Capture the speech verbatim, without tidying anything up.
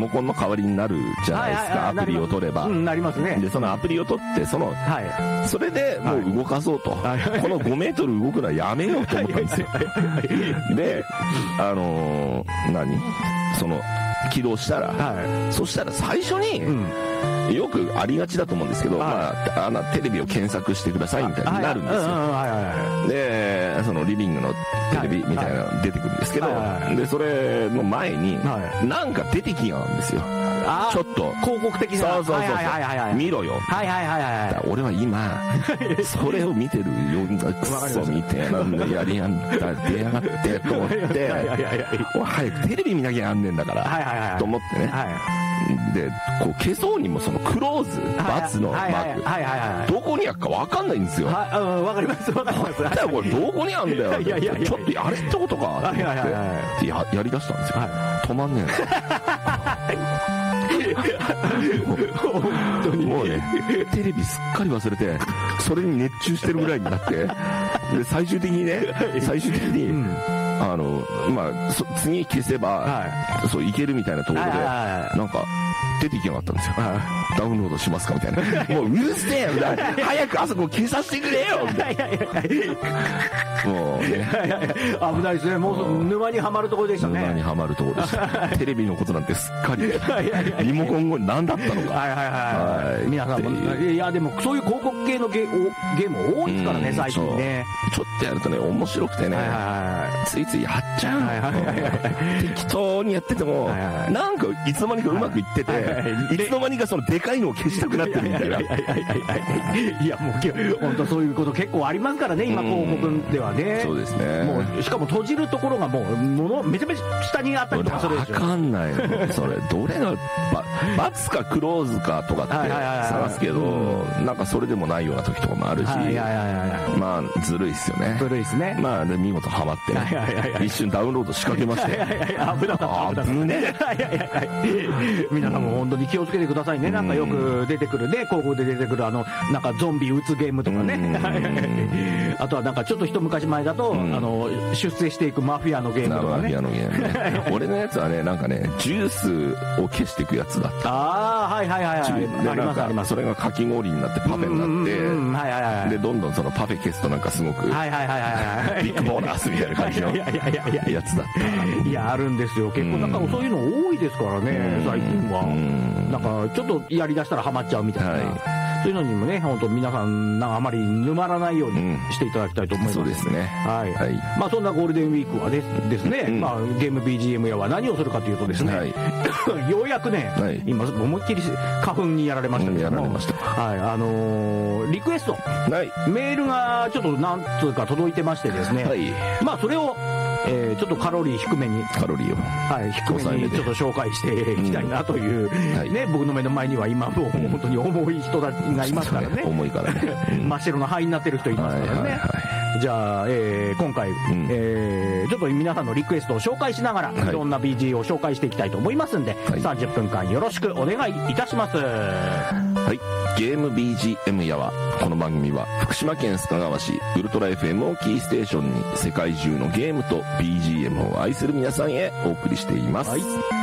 モコンの代わりになるじゃないですか、アプリを取れば、 うん、なりますね。 でそのアプリを取ってその、 はい、 それでもう動かそうと、はい、このごメートル動くのはやめようと思ったんですよ。であのー、何その起動したら、はい、そしたら最初に、うん、よくありがちだと思うんですけど、はい、まあ、あのテレビを検索してくださいみたいになるんですよ。でそのリビングのテレビみたいなの出てくるんですけど、はい、でそれの前に、はい、なんか出てきがあるんですよ。ちょっと広告的な。 そうそうそうそう、はいはいはいはい、見ろよ。 はいはいはいはい。 俺は今それを見てるようなクソみたいなんでやりやんだ出やがってと思って早くテレビ見なきゃやんねんだから、はいはいはい、と思ってね、はい、でこう消そうにもそのクローズ×のマークどこにあるか分かんないんですよ。 はい、うん、分かります分かります。 だこれどこにあるんだよ。いやいやいやちょっとやれってことかと思って や, やりだしたんですよ、はい、止まんねえな。本当にもうねテレビすっかり忘れてそれに熱中してるぐらいになってで最終的にね最終的に、うん、あのまあ次消せば、はい、そういけるみたいなところで、はいはいはい、なんか出てきなかったんですよ、はい、ダウンロードしますかみたいな。もううるせえよみたいな早くあそこ消させてくれよみたいな。もうね危ないですね。もう沼にはまるところでしたね。 沼にはまるところでしたテレビのことなんてすっかりリモコン後何だったのか。 はいはいはい、はい、皆さんもいやでもそういう広告系のゲ, ゲーム多いですからね、最近ね。 ちょっとやるとね面白くてね、はいはいはい、ついついやっちゃう、はいはいはいはい、適当にやってても、はいはいはい、なんかいつの間にかうまくいってて、はいはいはい、いつの間にかそのでかいのを消したくなってるみたいな。 いやもう本当そういうこと結構ありますからね今広告ではね。 そうですね。 もうしかも閉じるところがもうものめちゃめちゃ下にあったりとかするでしょ。 分かんないのそれどれがバツかクローズかとかって探すけど、なんかそれでもないような時とかもあるし、はいはいはいはい、まあずるいっすよね。 ずるいっすね。 まあで見事ハマって、はいはいはいはい、一瞬ダウンロード仕掛けまして、はいはいはい、危なかった危なかったね。はいはいはい、皆さんも本当に気をつけてくださいね。なんかよく出てくるね、広告で出てくるあのなんかゾンビ撃つゲームとかね。あとはなんかちょっと一昔前だと、うん、あの出世していくマフィアのゲームとかね。マフィアのゲームね。俺のやつはねなんかねジュースを消していくやつだった。ああはいはいはいはい。ありますあります。それがかき氷になってパフェになって、はいはいはい、でどんどんそのパフェ消すとなんかすごくはいはいはいはい、ビッグボーナスみたいな感じのやつだった。いやあるんですよ結構。なんかそういうの多いですからね最近は。なんかちょっとやりだしたらハマっちゃうみたいな、はい、そういうのにもね本当皆さんなんかあまり沼らないようにしていただきたいと思います、うん、そうですね。はい、はい、まあそんなゴールデンウィークはですですね、うん、まあゲーム ビージーエム 屋は何をするかというとですね、はい、ようやくね、はい、今思いっきり花粉にやられましたけども、うん、やられました。はい、あのー、リクエスト、はい、メールがちょっと何通か届いてましてですね、はい、まあそれをえー、ちょっとカロリー低めにカロリーを、はい、低めにちょっと紹介していきたいなという、うんはい、ね、僕の目の前には今もう本当に重い人たちがいますからね、重いからね、うん、真っ白な灰になってる人いますからね、はいはいはい、じゃあ、えー、今回、うん、えー、ちょっと皆さんのリクエストを紹介しながら、はい、いろんな ビージー を紹介していきたいと思いますんで、はい、さんじゅっぷんかんよろしくお願いいたします。はい、ゲーム ビージーエム やはこの番組は福島県須賀川市ウルトラ エフエム をキーステーションに世界中のゲームと ビージーエム を愛する皆さんへお送りしています。はい。